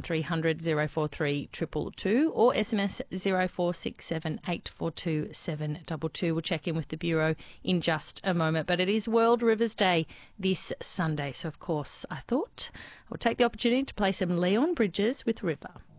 1300 043 222 or SMS 0467 842 722. We'll check in with the Bureau in just a moment. But it is World Rivers Day this Sunday, so of course I thought I would take the opportunity to play some Leon Bridges with River.